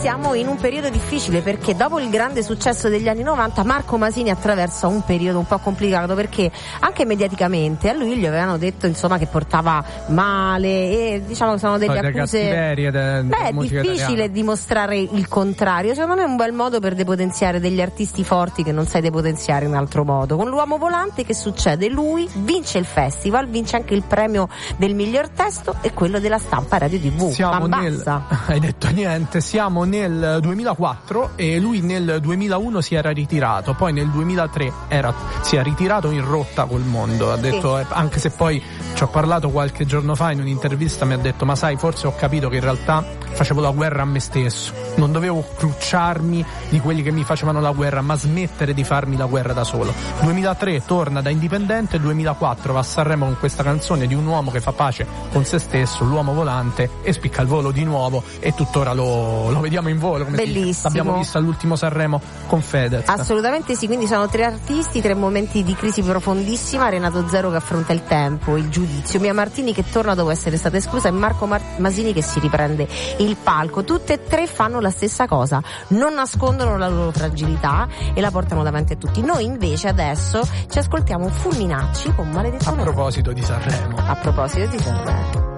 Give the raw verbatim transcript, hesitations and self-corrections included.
siamo in un periodo difficile, perché dopo il grande successo degli anni novanta Marco Masini attraversa un periodo un po' complicato, perché anche mediaticamente a lui gli avevano detto insomma che portava male e diciamo che sono delle Poi accuse de, de, beh è difficile italiana. dimostrare il contrario. Secondo me è un bel modo per depotenziare degli artisti forti che non sai depotenziare in altro modo. Con l'Uomo Volante che succede? Lui vince il festival, vince anche il premio del miglior testo e quello della Stampa Radio tivù. Siamo nel, hai detto niente, siamo nel duemilaquattro e lui nel duemilauno si era ritirato, poi nel duemilatré era, si è ritirato in rotta col mondo, ha detto, sì. Anche se poi ci ho parlato qualche giorno fa in un'intervista, mi ha detto ma sai, forse ho capito che in realtà facevo la guerra a me stesso, non dovevo crucciarmi di quelli che mi facevano la guerra, ma smettere di farmi la guerra da solo. duemilatré torna da indipendente, duemilaquattro va a Sanremo con questa canzone di un uomo che fa pace con se stesso, l'Uomo Volante, e spicca il volo di nuovo e tuttora lo, lo vediamo in volo, come bellissimo, l'abbiamo visto all'ultimo Sanremo con Fedez. Assolutamente sì, quindi sono tre artisti, tre momenti di crisi profondissima. Renato Zero che affronta il tempo, il giudizio, Mia Martini che torna dopo essere stata esclusa e Marco Mar- Masini che si riprende il palco. Tutte e tre fanno la stessa cosa, non nascondono la loro fragilità e la portano davanti a tutti. Noi invece adesso ci ascoltiamo Fulminacci con Maledetto a Nero. proposito di Sanremo a proposito di Sanremo